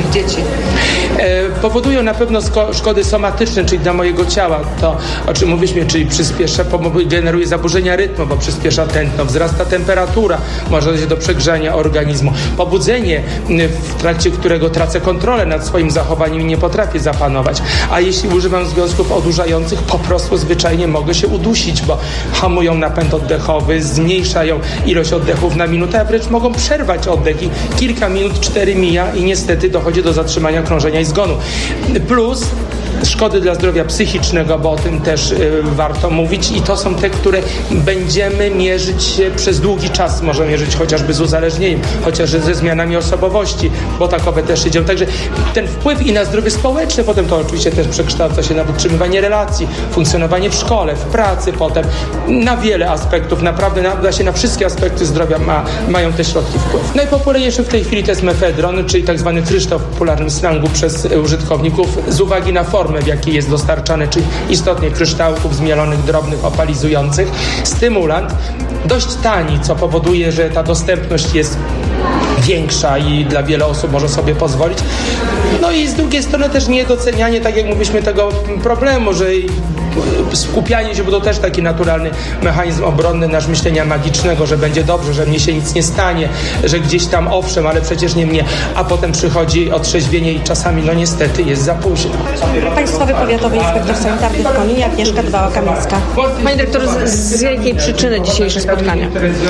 małych dzieci? Powodują na pewno szkody somatyczne, czyli dla mojego ciała, to o czym mówiliśmy, czyli generuje zaburzenia rytmu, bo przyspiesza tętno, wzrasta temperatura, może dojść do przegrzania organizmu. Pobudzenie, w trakcie którego tracę kontrolę nad swoim zachowaniem i nie potrafię zapanować. A jeśli używam związków odurzających, po prostu zwyczajnie mogę się udusić, bo hamują napęd oddechowy, zmniejszają ilość oddechów na minutę, a wręcz mogą przerwać oddech i kilka minut, 4 mija i niestety dochodzi do zatrzymania krążenia i zgonu. Plus szkody dla zdrowia psychicznego, bo o tym też warto mówić i to są te, które będziemy mierzyć przez długi czas. Możemy mierzyć chociażby z uzależnieniem, chociażby ze zmianami osobowości, bo takowe też się dzieją. Także ten wpływ i na zdrowie społeczne, potem to oczywiście też przekształca się na utrzymywanie relacji, funkcjonowanie w szkole, w pracy potem, na wiele aspektów, naprawdę na wszystkie aspekty zdrowia mają te środki wpływ. Najpopularniejszy w tej chwili to jest mefedron, czyli tak zwany kryształ w popularnym slangu przez użytkowników z uwagi na formę, w jakiej jest dostarczany, czyli istotnie kryształków zmielonych, drobnych, opalizujących. Stymulant, dość tani, co powoduje, że ta dostępność jest większa i dla wielu osób może sobie pozwolić. No i z drugiej strony też niedocenianie, tak jak mówiliśmy, tego problemu, że skupianie się, bo to też taki naturalny mechanizm obronny nasz myślenia magicznego, że będzie dobrze, że mnie się nic nie stanie, że gdzieś tam owszem, ale przecież nie mnie, a potem przychodzi otrzeźwienie i czasami no niestety jest za późno. Państwowy Powiatowy Inspektor Sanitarny w Koninie, Agnieszka Dbała-Kamińska. Panie dyrektorze, z jakiej przyczyny dzisiejsze spotkanie?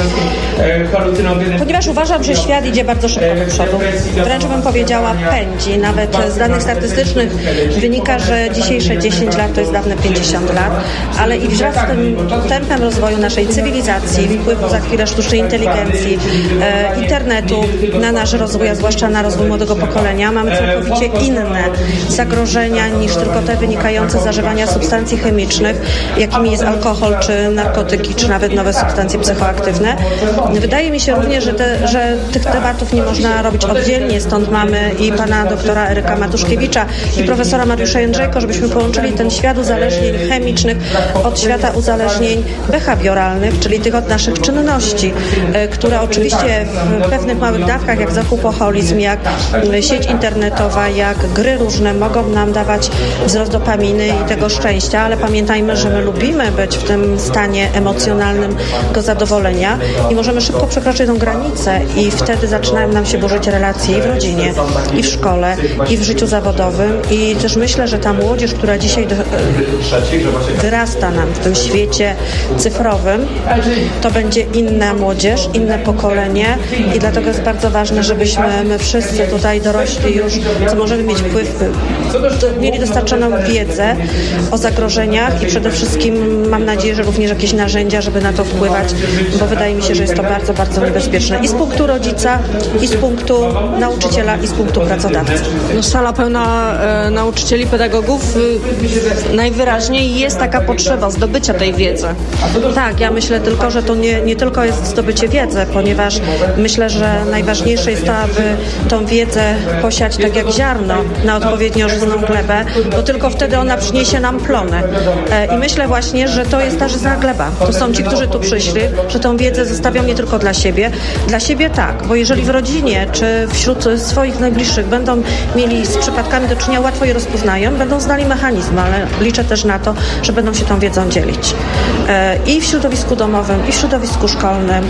Ponieważ uważam, że świat idzie bardzo szybko do przodu. Wręcz bym powiedziała pędzi. Nawet z danych statystycznych wynika, że dzisiejsze 10 lat to jest dawne 50 lat, ale i wraz z tym tempem rozwoju naszej cywilizacji, wpływu za chwilę sztucznej inteligencji, internetu na nasz rozwój, a zwłaszcza na rozwój młodego pokolenia, mamy całkowicie inne zagrożenia niż tylko te wynikające z zażywania substancji chemicznych, jakimi jest alkohol, czy narkotyki, czy nawet nowe substancje psychoaktywne. Wydaje mi się również, że tych tematów nie można robić oddzielnie, stąd mamy i pana doktora Eryka Matuszkiewicza i profesora Mariusza Jędrzejko, żebyśmy połączyli ten świat uzależnień chemicznych od świata uzależnień behawioralnych, czyli tych od naszych czynności, które oczywiście w pewnych małych dawkach, jak zakupoholizm, jak sieć internetowa, jak gry różne mogą nam dawać wzrost dopaminy i tego szczęścia, ale pamiętajmy, że my lubimy być w tym stanie emocjonalnym zadowolenia i możemy szybko przekroczyć tą granicę i wtedy zaczynają nam się burzyć relacje i w rodzinie, i w szkole, i w życiu zawodowym i też myślę, że ta młodzież, która dzisiaj wyrasta nam w tym świecie cyfrowym, to będzie inna młodzież, inne pokolenie i dlatego jest bardzo ważne, żebyśmy my wszyscy tutaj dorośli już, co możemy mieć wpływ, mieli dostarczoną wiedzę o zagrożeniach i przede wszystkim mam nadzieję, że również jakieś narzędzia, żeby na to wpływać, bo wydaje mi się, że jest to bardzo, bardzo niebezpieczne i z punktu rodzica, i z punktu nauczyciela, i z punktu pracodawcy. No, sala pełna nauczycieli, pedagogów, najwyraźniej jest taka potrzeba zdobycia tej wiedzy. Tak, ja myślę tylko, że to nie tylko jest zdobycie wiedzy, ponieważ myślę, że najważniejsze jest to, aby tą wiedzę posiać tak jak ziarno na odpowiednio żyzną glebę, bo tylko wtedy ona przyniesie nam plony. I myślę właśnie, że to jest ta żyzna gleba. To są ci, którzy tu przyszli, że tą wiedzę zostawią nie tylko dla siebie. Dla siebie tak, bo jeżeli w rodzinie czy wśród swoich najbliższych będą mieli z przypadkami do czynienia, łatwo je rozpoznają, będą znali mechanizmy, ale liczę też na to, że będą się tą wiedzą dzielić. I w środowisku domowym, i w środowisku szkolnym,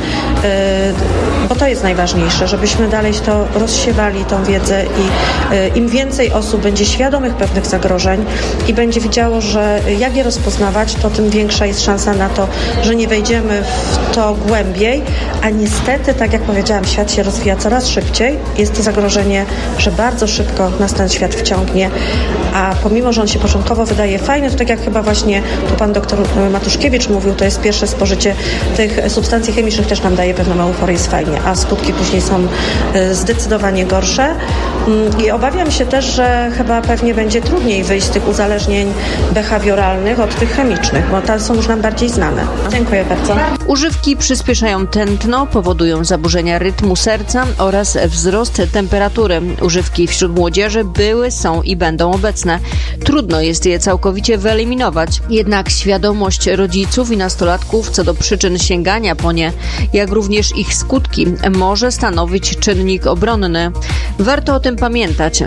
bo to jest najważniejsze, żebyśmy dalej to rozsiewali, tą wiedzę i im więcej osób będzie świadomych pewnych zagrożeń i będzie widziało, że jak je rozpoznawać, to tym większa jest szansa na to, że nie wejdziemy w to głębiej, a niestety, tak jak powiedziałam, świat się rozwija coraz szybciej. Jest to zagrożenie, że bardzo szybko nas ten świat wciągnie, a pomimo, że on się początkowo wydaje fajny, to tak jak chyba właśnie tu pan doktor Matuszkiewicz mówił, to jest pierwsze spożycie tych substancji chemicznych też nam daje pewną euforię, jest fajnie, a skutki później są zdecydowanie gorsze i obawiam się też, że chyba pewnie będzie trudniej wyjść z tych uzależnień behawioralnych od tych chemicznych, bo te są już nam bardziej znane. Dziękuję bardzo. Używki przyspieszają tętno, powodują zaburzenia rytmu serca oraz wzrost temperatury. Używki wśród młodzieży były, są i będą obecne. Trudno jest je całkowicie wyeliminować, jednak świadomość rodziców i nastolatków co do przyczyn sięgania po nie, jak również ich skutki, może stanowić czynnik obronny. Warto o tym pamiętać,